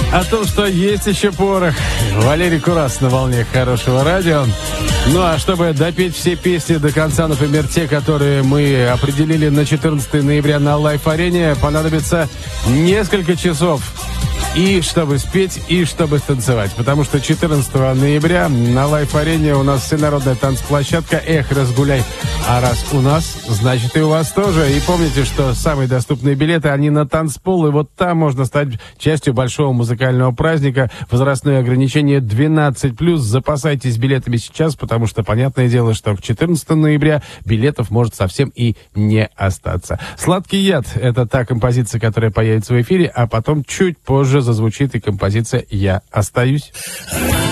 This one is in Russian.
О том, что есть еще порох. Валерий Курас на волне хорошего радио. Ну а чтобы допеть все песни до конца, например, те, которые мы определили на 14 ноября на Лайф-арене, понадобится несколько часов. И чтобы спеть, и чтобы станцевать. Потому что 14 ноября на Лайф-арене у нас всенародная танцплощадка «Эх, разгуляй». А раз у нас, значит и у вас тоже. И помните, что самые доступные билеты, они на танцпол. И вот там можно стать частью большого музыкального праздника. Возрастное ограничение 12+. Запасайтесь билетами сейчас, потому что, понятное дело, что к 14 ноября билетов может совсем и не остаться. «Сладкий яд» — это та композиция, которая появится в эфире, а потом чуть позже зазвучит и композиция «Я остаюсь».